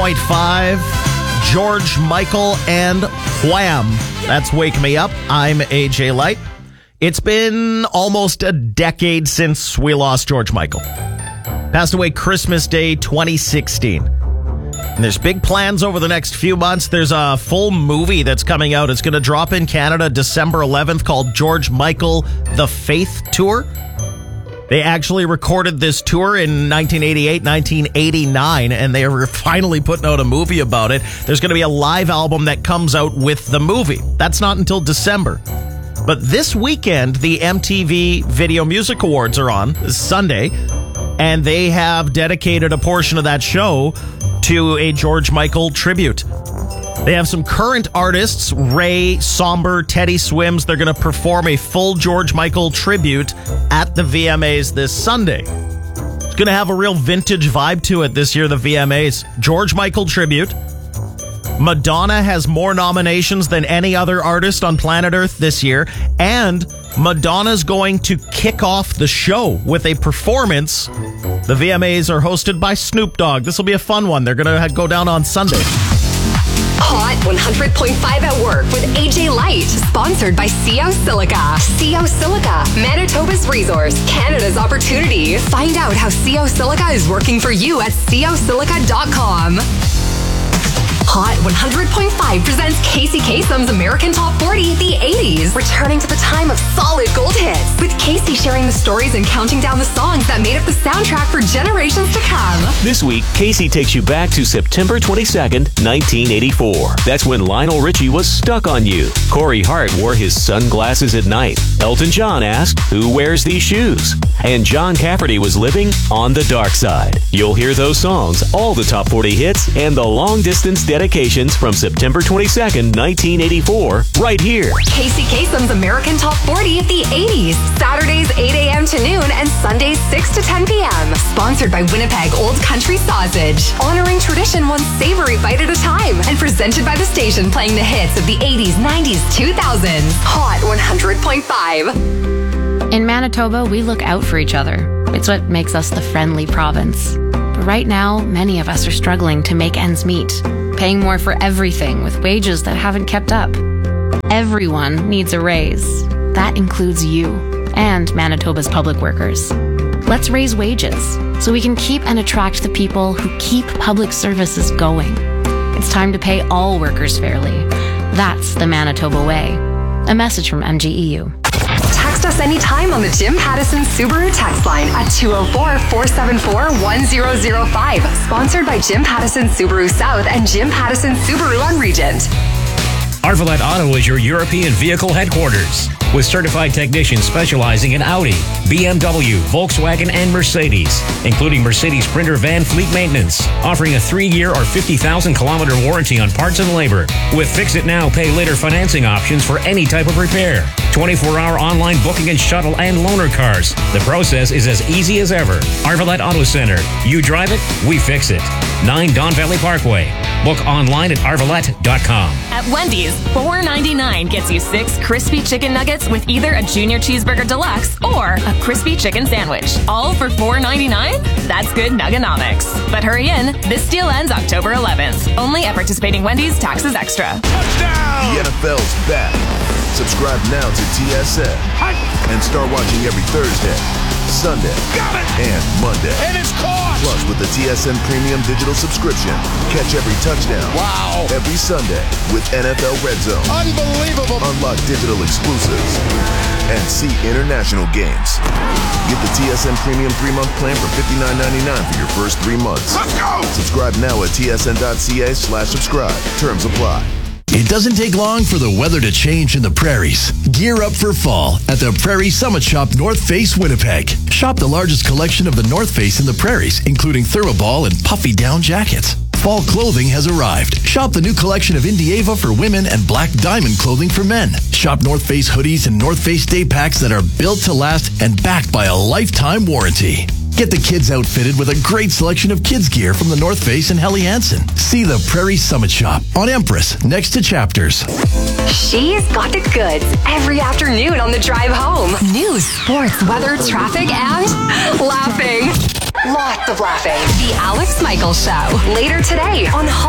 100.5, George Michael and Wham. That's Wake Me Up. I'm AJ Light. It's been almost a decade since we lost George Michael. Passed away Christmas Day 2016. And there's big plans over the next few months. There's a full movie that's coming out. It's going to drop in Canada December 11th called George Michael, The Faith Tour. They actually recorded this tour in 1988, 1989, and they were finally putting out a movie about it. There's going to be a live album that comes out with the movie. That's not until December. But this weekend, the MTV Video Music Awards are on, this Sunday, and they have dedicated a portion of that show to a George Michael tribute. They have some current artists, Ray, Somber, Teddy Swims. They're going to perform a full George Michael tribute at the VMAs this Sunday. It's going to have a real vintage vibe to it this year, the VMAs. George Michael tribute. Madonna has more nominations than any other artist on planet Earth this year. And Madonna's going to kick off the show with a performance. The VMAs are hosted by Snoop Dogg. This will be a fun one. They're going to go down on Sunday. Hot 100.5 at Work with AJ Light. Sponsored by CO Silica. CO Silica, Manitoba's resource, Canada's opportunity. Find out how CO Silica is working for you at cosilica.com. Hot 100.5 presents Casey Kasem's American Top 40, the 80s. Returning to the time of solid gold hits, with Casey sharing the stories and counting down the songs that made up the soundtrack for generations to come. This week, Casey takes you back to September 22nd, 1984. That's when Lionel Richie was stuck on you. Corey Hart wore his sunglasses at night. Elton John asked, "Who wears these shoes?" And John Cafferty was living on the dark side. You'll hear those songs, all the top 40 hits, and the long-distance dedications from September 22nd, 1984, right here. Casey Kasem's American Top 40 of the 80s. Saturdays 8 a.m. to noon and Sundays 6 to 10 p.m. Sponsored by Winnipeg Old Country Sausage. Honoring tradition one savory bite at a time. And presented by the station playing the hits of the 80s, 90s, 2000s. Hot 100.5. In Manitoba, we look out for each other. It's what makes us the friendly province. But right now, many of us are struggling to make ends meet, paying more for everything with wages that haven't kept up. Everyone needs a raise. That includes you and Manitoba's public workers. Let's raise wages so we can keep and attract the people who keep public services going. It's time to pay all workers fairly. That's the Manitoba way. A message from MGEU. Text us anytime on the Jim Pattison Subaru text line at 204-474-1005. Sponsored by Jim Pattison Subaru South and Jim Pattison Subaru on Regent. Arvolet Auto is your European vehicle headquarters, with certified technicians specializing in Audi, BMW, Volkswagen, and Mercedes, including Mercedes Sprinter van fleet maintenance, offering a 3-year or 50,000-kilometer warranty on parts and labor, with fix-it-now, pay-later financing options for any type of repair. 24-hour online booking and shuttle and loaner cars. The process is as easy as ever. Arvolet Auto Center. You drive it, we fix it. 9 Don Valley Parkway. Book online at arvolet.com. At Wendy's, $4.99 gets you 6 crispy chicken nuggets with either a Junior Cheeseburger Deluxe or a crispy chicken sandwich. All for $4.99? That's good nuggenomics. But hurry in, this deal ends October 11th. Only at participating Wendy's, taxes extra. Touchdown! The NFL's back. Subscribe now to TSN and start watching every Thursday, Sunday, and Monday. And it's caught! Plus, with the TSN Premium Digital subscription, catch every touchdown. Wow! Every Sunday with NFL Red Zone. Unbelievable! Unlock digital exclusives and see international games. Get the TSN Premium 3-month plan for $59.99 for your first 3 months. Let's go! Subscribe now at tsn.ca/subscribe. Terms apply. It doesn't take long for the weather to change in the prairies. Gear up for fall at the Prairie Summit Shop North Face Winnipeg. Shop the largest collection of the North Face in the prairies, including thermoball and puffy down jackets. Fall clothing has arrived. Shop the new collection of Indieva for women and Black Diamond clothing for men. Shop North Face hoodies and North Face day packs that are built to last and backed by a lifetime warranty. Get the kids outfitted with a great selection of kids gear from the North Face and Helly Hansen. See the Prairie Summit Shop on Empress, next to Chapters. She's got the goods every afternoon on the drive home. News, sports, weather, traffic, and laughing. Lots of laughing. The Alex Michaels Show. Later today on Hot